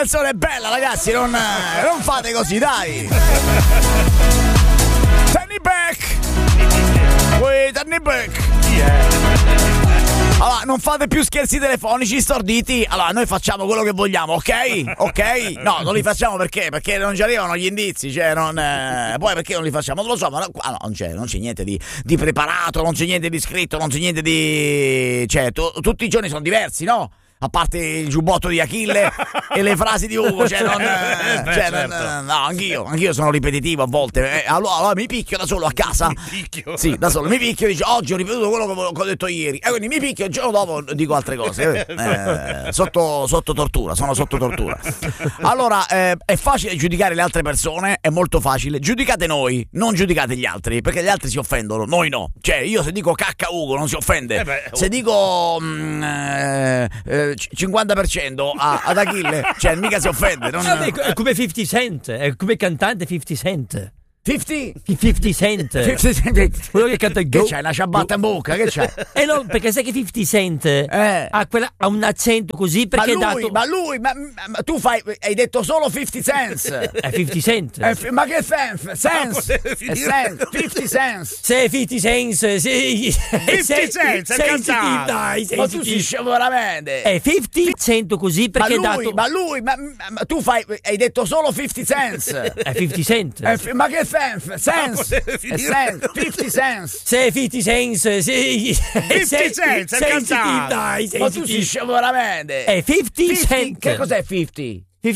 canzone è bella, ragazzi, non fate così, dai. Turn it back. Turn it back. Allora, non fate più scherzi telefonici storditi. Allora, noi facciamo quello che vogliamo, ok? Ok? No, non li facciamo perché non ci arrivano gli indizi, cioè non poi perché non li facciamo? Non lo so, ma no, non c'è niente di preparato, non c'è niente di scritto, non c'è niente di cioè tutti i giorni sono diversi, no? A parte il giubbotto di Achille e le frasi di Ugo, cioè non no, anch'io sono ripetitivo a volte. Allora mi picchio da solo a casa. Sì, da solo mi picchio, dice oggi ho ripetuto quello che ho detto ieri. E quindi mi picchio, il giorno dopo dico altre cose. Sotto tortura, sono sotto tortura. Allora, è facile giudicare le altre persone, è molto facile. Giudicate noi, non giudicate gli altri, perché gli altri si offendono, noi no. Cioè, io se dico cacca Ugo non si offende. Se dico 50% ad Achille, cioè mica si offende, è come 50 Cent, è come cantante 50 Cent. 50 Cent. Quello che canta Che c'hai, una ciabatta in bocca, che c'hai? No, perché sai che 50 Cent ha un accento così perché ma tu hai detto solo 50 cents. È 50 Cent. Ma che sense? 50 cents. Se 50 Cents, 50 Cents, è cantante. Dai, ma tu sei scemo veramente. È 50 Cent così perché ma tu hai detto solo 50 cents. È 50 Cent. Ma che sense? 50 cents. Se 50 Cents, 50 Cents, è cantante. Dai, ma tu sei scemo veramente. È 50 Cent. Che cos'è 50?